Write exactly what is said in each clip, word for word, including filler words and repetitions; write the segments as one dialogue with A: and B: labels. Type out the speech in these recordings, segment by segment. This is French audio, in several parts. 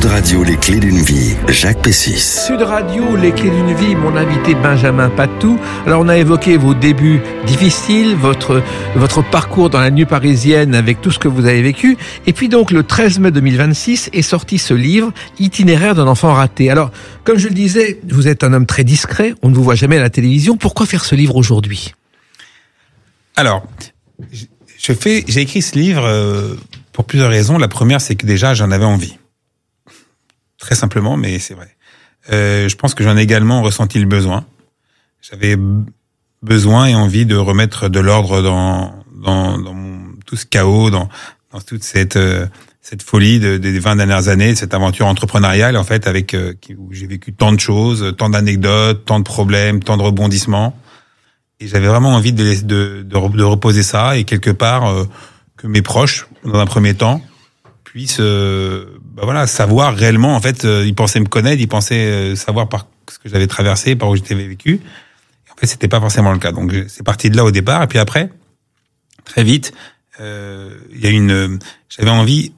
A: Radio, les clés d'une vie, Jacques Pessis.
B: Sud Radio, les clés d'une vie, mon invité Benjamin Patou. Alors on a évoqué vos débuts difficiles, votre votre parcours dans la nuit parisienne avec tout ce que vous avez vécu. Et puis donc le treize mai deux mille vingt-six est sorti ce livre, Itinéraire d'un enfant raté. Alors comme je le disais, vous êtes un homme très discret, on ne vous voit jamais à la télévision. Pourquoi faire ce livre aujourd'hui ?
C: Alors, je fais, j'ai écrit ce livre euh, pour plusieurs raisons. La première, c'est que déjà j'en avais envie. Très simplement, mais c'est vrai. Euh, je pense que j'en ai également ressenti le besoin. J'avais besoin et envie de remettre de l'ordre dans dans, dans mon, tout ce chaos, dans, dans toute cette euh, cette folie de, des vingt dernières années, cette aventure entrepreneuriale en fait, avec euh, où j'ai vécu tant de choses, tant d'anecdotes, tant de problèmes, tant de rebondissements. Et j'avais vraiment envie de de, de, de reposer ça et quelque part euh, que mes proches, dans un premier temps, puissent euh, bah voilà, savoir réellement, en fait, euh, ils pensaient me connaître, ils pensaient euh, savoir par ce que j'avais traversé, par où j'étais vécu. Et en fait, c'était pas forcément le cas. Donc, c'est parti de là au départ. Et puis après, très vite, euh, il y a une, j'avais envie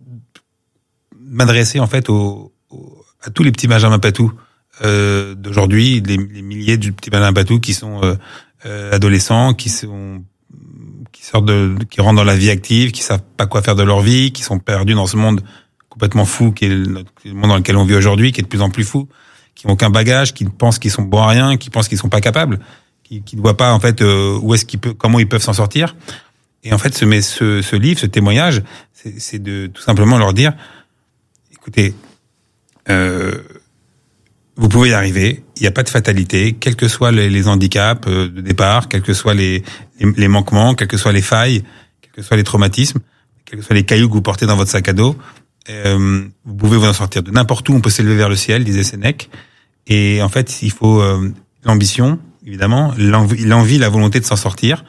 C: de m'adresser, en fait, au, au, à tous les petits Benjamin Patou euh, d'aujourd'hui, les, les milliers de petits Benjamin Patou qui sont euh, euh, adolescents, qui sont qui sortent de, qui rentrent dans la vie active, qui savent pas quoi faire de leur vie, qui sont perdus dans ce monde complètement fou qui est le, le monde dans lequel on vit aujourd'hui, qui est de plus en plus fou, qui n'ont aucun bagage, qui pensent qu'ils sont bons à rien, qui pensent qu'ils sont pas capables, qui, qui ne voient pas en fait euh, où est-ce qu'ils peuvent, comment ils peuvent s'en sortir. Et en fait, ce, ce, ce livre, ce témoignage, c'est, c'est de tout simplement leur dire, écoutez, euh, vous pouvez y arriver. Il n'y a pas de fatalité, quels que soient les, les handicaps euh, de départ, quels que soient les, les, les manquements, quelles que soient les failles, quels que soient les traumatismes, quels que soient les cailloux que vous portez dans votre sac à dos. Euh, vous pouvez vous en sortir de n'importe où, on peut s'élever vers le ciel, disait Sénèque. Et en fait, il faut euh, l'ambition, évidemment, l'envie, l'envie, la volonté de s'en sortir,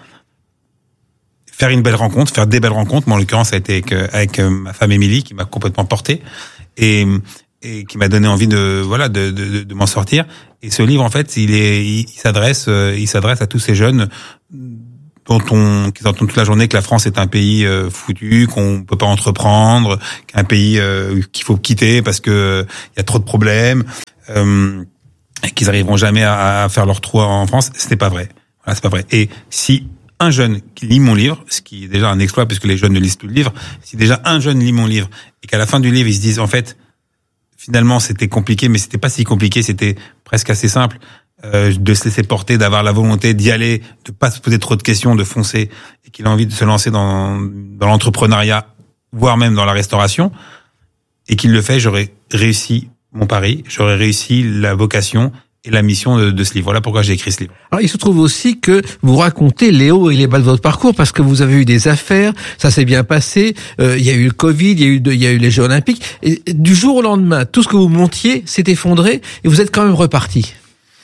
C: faire une belle rencontre, faire des belles rencontres. Moi, en l'occurrence, ça a été avec, avec ma femme Émilie, qui m'a complètement porté et, et qui m'a donné envie de voilà de, de, de m'en sortir. Et ce livre, en fait, il est, il, il s'adresse, il s'adresse à tous ces jeunes dont on, qui entendent toute la journée que la France est un pays euh, foutu, qu'on peut pas entreprendre, qu'un pays euh, qu'il faut quitter parce que euh, y a trop de problèmes, euh, et qu'ils arriveront jamais à, à faire leur trou en France. C'était pas vrai. Voilà, c'est pas vrai. Et si un jeune qui lit mon livre, ce qui est déjà un exploit puisque les jeunes ne lisent plus le livre, si déjà un jeune lit mon livre et qu'à la fin du livre ils se disent en fait finalement c'était compliqué, mais c'était pas si compliqué, c'était presque assez simple. Euh, de se laisser porter, d'avoir la volonté d'y aller, de pas se poser trop de questions, de foncer, et qu'il a envie de se lancer dans, dans l'entrepreneuriat, voire même dans la restauration, et qu'il le fait, j'aurais réussi mon pari, j'aurais réussi la vocation et la mission de, de ce livre. Voilà pourquoi j'ai écrit ce livre.
B: Alors il se trouve aussi que vous racontez les hauts et les bas de votre parcours parce que vous avez eu des affaires, ça s'est bien passé, euh, il y a eu le Covid, il y a eu, il y a eu les Jeux Olympiques, et du jour au lendemain, tout ce que vous montiez s'est effondré et vous êtes quand même reparti.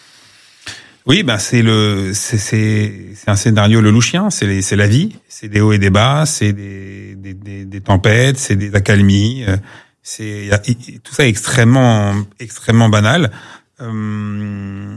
C: Oui, ben c'est le, c'est c'est c'est un scénario lelouchien. C'est les, c'est la vie. C'est des hauts et des bas. C'est des des des, des tempêtes. C'est des accalmies. C'est y a, tout ça est extrêmement extrêmement banal. Euh,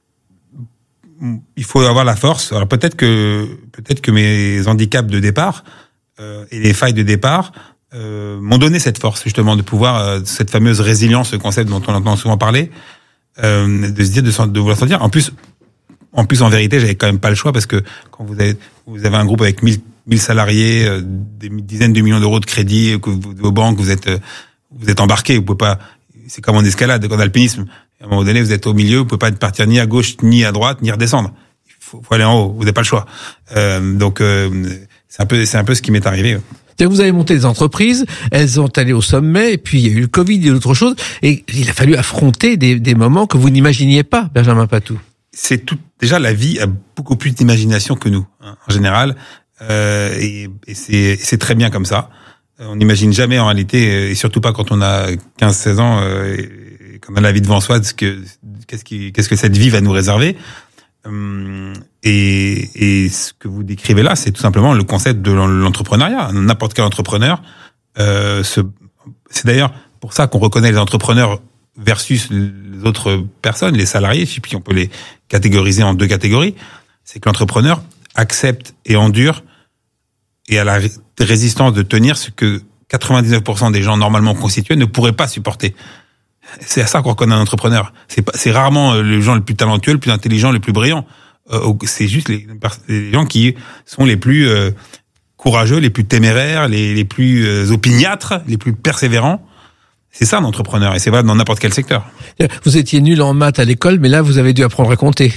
C: il faut avoir la force. Alors peut-être que peut-être que mes handicaps de départ euh, et les failles de départ euh, m'ont donné cette force justement de pouvoir euh, cette fameuse résilience, ce concept dont on entend souvent parler, euh, de se dire de, de vouloir sentir. En plus. En plus, en vérité, j'avais quand même pas le choix parce que quand vous avez vous avez un groupe avec mille mille salariés, euh, des dizaines de millions d'euros de crédit, que vous, vos banques, vous êtes vous êtes embarqués, vous pouvez pas. C'est comme en escalade, en alpinisme. À un moment donné, vous êtes au milieu, vous pouvez pas partir ni à gauche, ni à droite, ni redescendre. Il faut, faut aller en haut. Vous n'avez pas le choix. Euh, donc euh, c'est un peu c'est un peu ce qui m'est arrivé.
B: C'est-à-dire que vous avez monté des entreprises, elles ont allé au sommet, et puis il y a eu le Covid, il y a eu autre chose, et il a fallu affronter des, des moments que vous n'imaginiez pas, Benjamin Patou.
C: C'est tout. Déjà, la vie a beaucoup plus d'imagination que nous, hein, en général, euh, et, et c'est, c'est très bien comme ça. On n'imagine jamais en réalité, et surtout pas quand on a quinze seize ans, euh, et qu'on a la vie devant soi, ce que, qu'est-ce qui, qu'est-ce que cette vie va nous réserver. Euh, et, et ce que vous décrivez là, c'est tout simplement le concept de l'entrepreneuriat. N'importe quel entrepreneur, euh, se, c'est d'ailleurs pour ça qu'on reconnaît les entrepreneurs versus les autres personnes, les salariés, et puis on peut les catégoriser en deux catégories. C'est que l'entrepreneur accepte et endure et a la résistance de tenir ce que quatre-vingt-dix-neuf pour cent des gens normalement constitués ne pourraient pas supporter. C'est à ça qu'on reconnaît un entrepreneur. C'est pas, c'est rarement les gens les plus talentueux, les plus intelligents, les plus brillants. Euh, c'est juste les, les gens qui sont les plus euh, courageux, les plus téméraires, les, les plus euh, opiniâtres, les plus persévérants. C'est ça un entrepreneur, et c'est vrai dans n'importe quel secteur.
B: Vous étiez nul en maths à l'école, mais là vous avez dû apprendre à compter.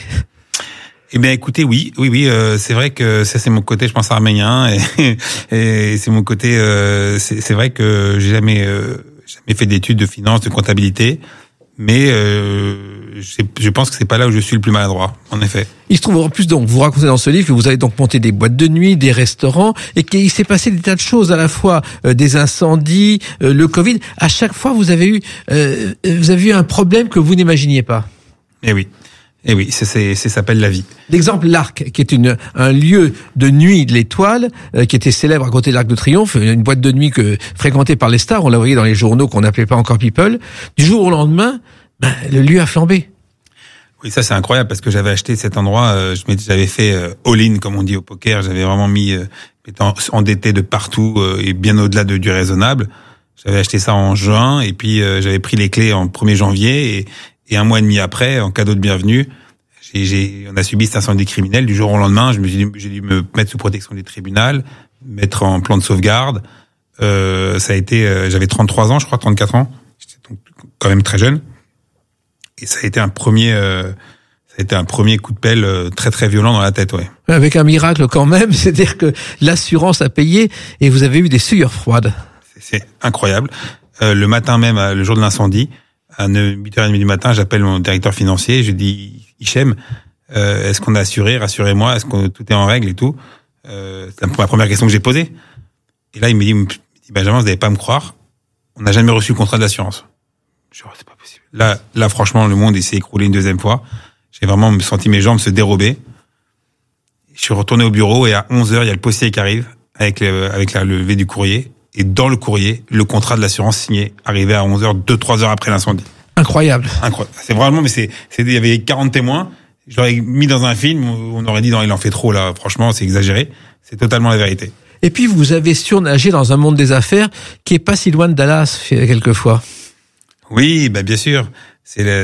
C: Eh bien, écoutez, oui, oui, oui, euh, c'est vrai que ça, c'est mon côté, je pense, arménien, et, et c'est mon côté. Euh, c'est, c'est vrai que j'ai jamais, euh, jamais fait d'études de finance, de comptabilité, mais euh, je pense que c'est pas là où je suis le plus maladroit, en effet.
B: Il se trouve en plus, donc, vous racontez dans ce livre que vous avez donc monté des boîtes de nuit, des restaurants, et qu'il s'est passé des tas de choses, à la fois euh, des incendies, euh, le Covid. À chaque fois, vous avez eu, euh, vous avez eu un problème que vous n'imaginiez pas.
C: Eh oui. Et oui, c'est, c'est, ça s'appelle la vie.
B: L'exemple l'Arc, qui est une, un lieu de nuit de l'Étoile, euh, qui était célèbre à côté de l'Arc de Triomphe, une boîte de nuit que fréquentée par les stars, on la voyait dans les journaux qu'on n'appelait pas encore People. Du jour au lendemain, ben, le lieu a flambé.
C: Oui, ça c'est incroyable parce que j'avais acheté cet endroit, euh, je m'étais, j'avais fait euh, all-in comme on dit au poker, j'avais vraiment mis, euh, étant endetté de partout euh, et bien au-delà de, du raisonnable. J'avais acheté ça en juin et puis euh, j'avais pris les clés en premier janvier et Et un mois et demi après, en cadeau de bienvenue, j'ai, j'ai, on a subi cet incendie criminel. Du jour au lendemain, je me suis dit, j'ai dû me mettre sous protection du tribunal, mettre en plan de sauvegarde. Euh, ça a été, euh, j'avais trente-trois ans, je crois, trente-quatre ans. J'étais donc quand même très jeune. Et ça a été un premier, euh, ça a été un premier coup de pelle euh, très très violent dans la tête, ouais.
B: Avec un miracle quand même, c'est-à-dire que l'assurance a payé et vous avez eu des sueurs froides.
C: C'est, c'est incroyable. Euh, le matin même, le jour de l'incendie, à huit heures trente du matin, j'appelle mon directeur financier, je dis Hichem, euh, est-ce qu'on a assuré, rassurez-moi, est-ce que tout est en règle et tout. Euh, c'est la première question que j'ai posée. Et là, il me dit, il me dit Benjamin, vous n'allez pas me croire, on n'a jamais reçu le contrat d'assurance. Je dis, oh, c'est pas possible. Là, là, franchement, le monde il s'est écroulé une deuxième fois. J'ai vraiment senti mes jambes se dérober. Je suis retourné au bureau et à onze heures, il y a le postier qui arrive avec le, avec la levée du courrier. Et dans le courrier, le contrat de l'assurance signé, arrivé à onze heures, deux trois heures après l'incendie.
B: Incroyable.
C: Incroyable. C'est vraiment, mais c'est, c'est, il y avait quarante témoins. Je l'aurais mis dans un film, on aurait dit, non, il en fait trop, là. Franchement, c'est exagéré. C'est totalement la vérité.
B: Et puis, vous avez surnagé dans un monde des affaires qui est pas si loin de Dallas, quelquefois.
C: Oui, bah, bien sûr. C'est le,